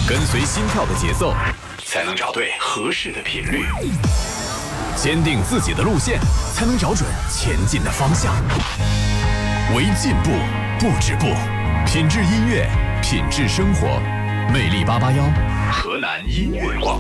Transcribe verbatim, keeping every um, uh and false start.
跟随心跳的节奏，才能找对合适的频率。坚定自己的路线，才能找准前进的方向。为进步不止步，品质音乐，品质生活。魅力八八幺，河南音乐广